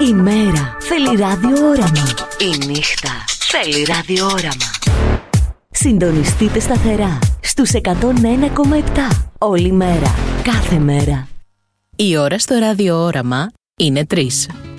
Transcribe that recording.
Η μέρα θέλει ραδιόραμα. Η νύχτα θέλει ραδιόραμα. Συντονιστείτε σταθερά στους 101,7 όλη μέρα, κάθε μέρα. Η ώρα στο ραδιόραμα είναι 3.